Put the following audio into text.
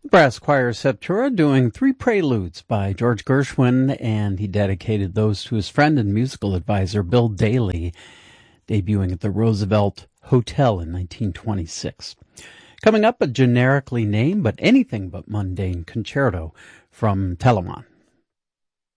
Brass Choir Septura doing three preludes by George Gershwin, and he dedicated those to his friend and musical advisor Bill Daly, debuting at the Roosevelt Hotel in 1926. Coming up, a generically named but anything but mundane concerto from Telemann.